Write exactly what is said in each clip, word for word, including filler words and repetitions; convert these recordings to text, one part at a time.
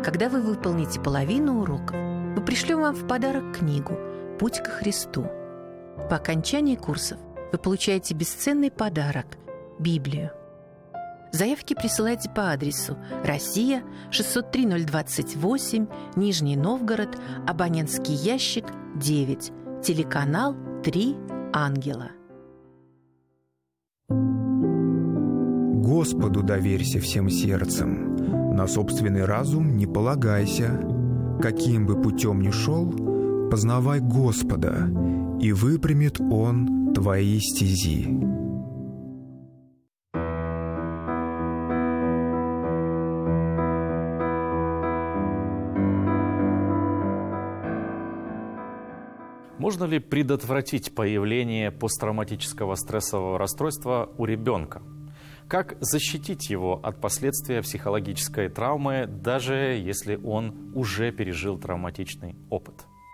Когда вы выполните половину уроков, мы пришлем вам в подарок книгу «Путь ко Христу». По окончании курсов вы получаете бесценный подарок – Библию. Заявки присылайте по адресу Россия, шестьсот три ноль двадцать восемь, Нижний Новгород, абонентский ящик девять, телеканал «Три ангела». Господу доверься всем сердцем, на собственный разум не полагайся. Каким бы путем ни шел, познавай Господа, и выпрямит Он твои стези. Можно ли предотвратить появление посттравматического стрессового расстройства у ребенка? Как защитить его от последствий психологической травмы, даже если он уже пережил травматичный опыт?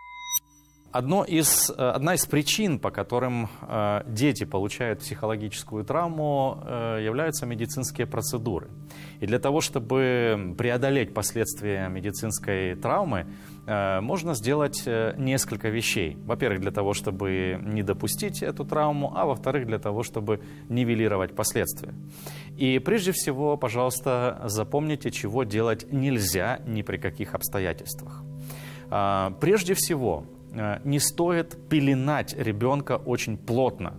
Одно из, одна из причин, по которым э, дети получают психологическую травму, э, являются медицинские процедуры. И для того, чтобы преодолеть последствия медицинской травмы, э, можно сделать несколько вещей. Во-первых, для того, чтобы не допустить эту травму, а во-вторых, для того, чтобы нивелировать последствия. И прежде всего, пожалуйста, запомните, чего делать нельзя ни при каких обстоятельствах. Э, прежде всего, не стоит пеленать ребенка очень плотно,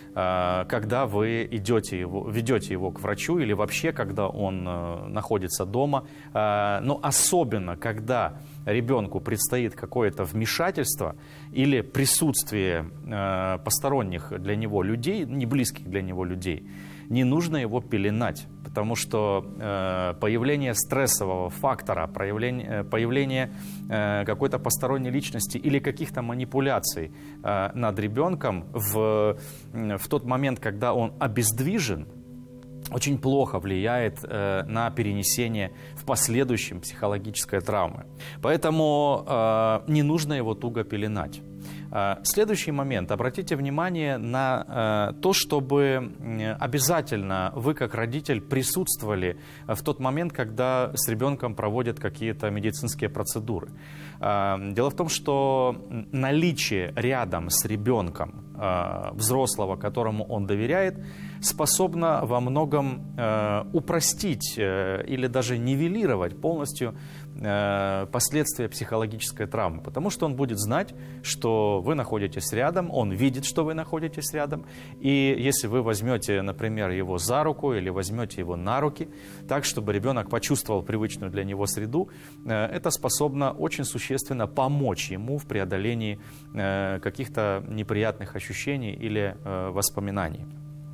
когда вы идете его, ведете его к врачу или вообще, когда он находится дома. Но особенно, когда ребенку предстоит какое-то вмешательство или присутствие посторонних для него людей, не близких для него людей, не нужно его пеленать. Потому что э, появление стрессового фактора, появление, появление э, какой-то посторонней личности или каких-то манипуляций э, над ребенком в, в тот момент, когда он обездвижен, очень плохо влияет э, на перенесение в последующем психологической травмы. Поэтому э, не нужно его туго пеленать. Следующий момент. Обратите внимание на э, то, чтобы обязательно вы, как родитель, присутствовали в тот момент, когда с ребенком проводят какие-то медицинские процедуры. Э, дело в том, что наличие рядом с ребенком э, взрослого, которому он доверяет, способно во многом э, упростить э, или даже нивелировать полностью э, последствия психологической травмы. Потому что он будет знать, что вы находитесь рядом, он видит, что вы находитесь рядом. И если вы возьмете, например, его за руку или возьмете его на руки, так, чтобы ребенок почувствовал привычную для него среду, э, это способно очень существенно помочь ему в преодолении э, каких-то неприятных ощущений или э, воспоминаний.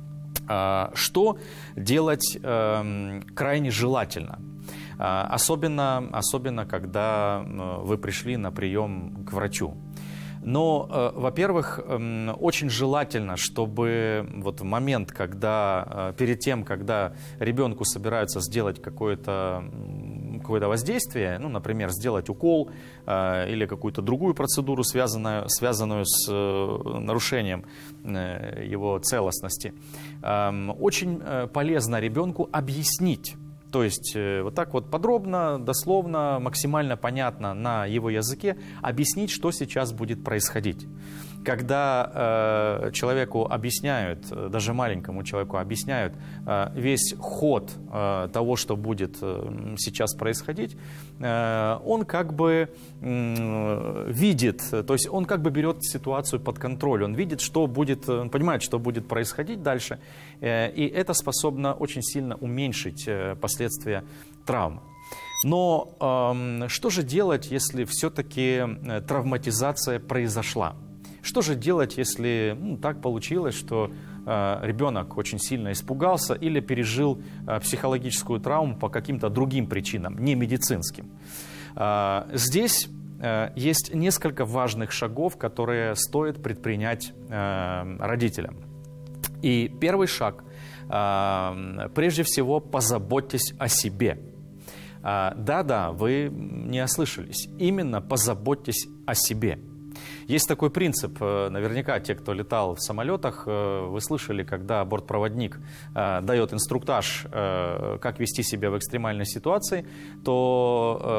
Что делать э, крайне желательно? Особенно, особенно, когда вы пришли на прием к врачу. Но, э, во-первых, э, очень желательно, чтобы вот в момент, когда, э, перед тем, когда ребенку собираются сделать какое-то какое-то воздействие, ну, например, сделать укол э, или какую-то другую процедуру, связанную, связанную с э, нарушением э, его целостности, э, очень э, полезно ребенку объяснить. То есть э, вот так вот подробно, дословно, максимально понятно на его языке объяснить, что сейчас будет происходить. Когда э, человеку объясняют, даже маленькому человеку объясняют э, весь ход э, того, что будет э, сейчас происходить, э, он как бы э, видит, то есть он как бы берет ситуацию под контроль, он видит, что будет, он понимает, что будет происходить дальше, э, и это способно очень сильно уменьшить э, последствия травмы. Но э, что же делать, если все-таки травматизация произошла? Что же делать, если ну, так получилось, что э, ребенок очень сильно испугался или пережил э, психологическую травму по каким-то другим причинам, не медицинским? Э, здесь э, есть несколько важных шагов, которые стоит предпринять э, родителям. И первый шаг, э, прежде всего, позаботьтесь о себе. Да-да, вы не ослышались. Именно позаботьтесь о себе. Есть такой принцип, наверняка те, кто летал в самолетах, вы слышали, когда бортпроводник дает инструктаж, как вести себя в экстремальной ситуации, то